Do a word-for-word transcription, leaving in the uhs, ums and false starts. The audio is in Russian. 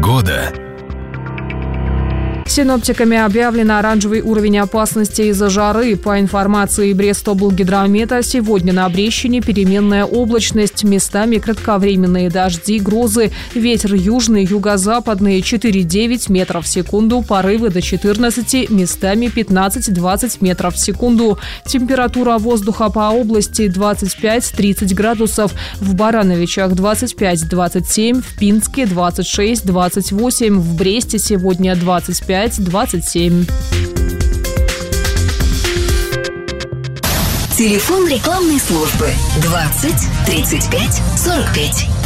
Погода. Синоптиками объявлен оранжевый уровень опасности из-за жары. По информации Брестоблгидромета, сегодня на Брещине переменная облачность, местами кратковременные дожди, грозы, ветер южный, юго-западный четыре-девять метров в секунду, порывы до четырнадцати, местами пятнадцать-двадцать метров в секунду. Температура воздуха по области двадцать пять-тридцать градусов, в Барановичах двадцать пять-двадцать семь, в Пинске двадцать шесть-двадцать восемь, в Бресте сегодня двадцать пять двадцать семь. Телефон рекламной службы двадцать тридцать пять сорок пять.